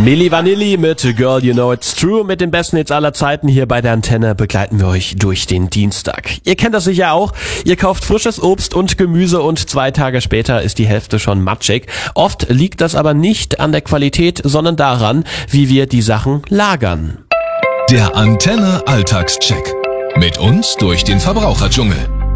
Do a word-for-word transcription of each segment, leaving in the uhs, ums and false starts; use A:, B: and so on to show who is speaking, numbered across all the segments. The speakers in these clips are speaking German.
A: Milli Vanilli mit Girl You Know It's True. Mit den besten Hits aller Zeiten hier bei der Antenne begleiten wir euch durch den Dienstag. Ihr kennt das sicher auch. Ihr kauft frisches Obst und Gemüse und zwei Tage später ist die Hälfte schon matschig. Oft liegt das aber nicht an der Qualität, sondern daran, wie wir die Sachen lagern.
B: Der Antenne Alltagscheck. Mit uns durch den Verbraucherdschungel.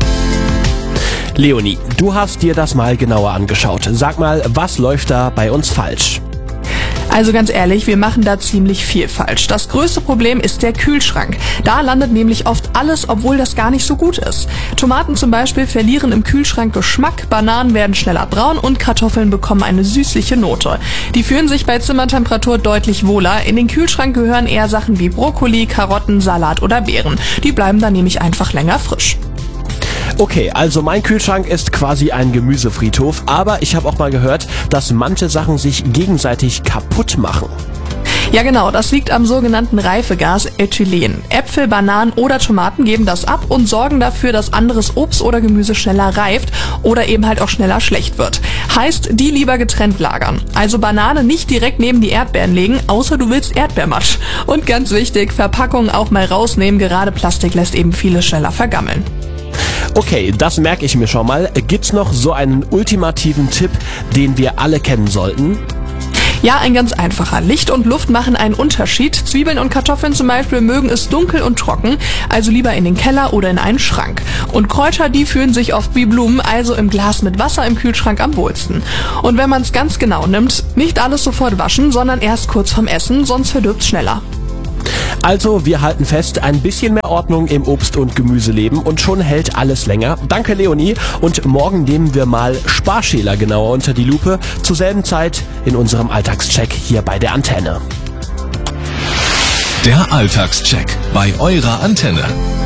A: Leonie, du hast dir das mal genauer angeschaut. Sag mal, was läuft da bei uns falsch?
C: Also ganz ehrlich, wir machen da ziemlich viel falsch. Das größte Problem ist der Kühlschrank. Da landet nämlich oft alles, obwohl das gar nicht so gut ist. Tomaten zum Beispiel verlieren im Kühlschrank Geschmack, Bananen werden schneller braun und Kartoffeln bekommen eine süßliche Note. Die fühlen sich bei Zimmertemperatur deutlich wohler. In den Kühlschrank gehören eher Sachen wie Brokkoli, Karotten, Salat oder Beeren. Die bleiben dann nämlich einfach länger frisch.
A: Okay, also mein Kühlschrank ist quasi ein Gemüsefriedhof, aber ich habe auch mal gehört, dass manche Sachen sich gegenseitig kaputt machen.
C: Ja genau, das liegt am sogenannten Reifegas Ethylen. Äpfel, Bananen oder Tomaten geben das ab und sorgen dafür, dass anderes Obst oder Gemüse schneller reift oder eben halt auch schneller schlecht wird. Heißt, die lieber getrennt lagern. Also Banane nicht direkt neben die Erdbeeren legen, außer du willst Erdbeermatsch. Und ganz wichtig, Verpackungen auch mal rausnehmen, gerade Plastik lässt eben vieles schneller vergammeln.
A: Okay, das merke ich mir schon mal. Gibt's noch so einen ultimativen Tipp, den wir alle kennen sollten?
C: Ja, ein ganz einfacher. Licht und Luft machen einen Unterschied. Zwiebeln und Kartoffeln zum Beispiel mögen es dunkel und trocken, also lieber in den Keller oder in einen Schrank. Und Kräuter, die fühlen sich oft wie Blumen, also im Glas mit Wasser im Kühlschrank am wohlsten. Und wenn man es ganz genau nimmt, nicht alles sofort waschen, sondern erst kurz vorm Essen, sonst verdirbt's schneller.
A: Also, wir halten fest, ein bisschen mehr Ordnung im Obst- und Gemüseleben und schon hält alles länger. Danke, Leonie. Und morgen nehmen wir mal Sparschäler genauer unter die Lupe. Zur selben Zeit in unserem Alltagscheck hier bei der Antenne.
B: Der Alltagscheck bei eurer Antenne.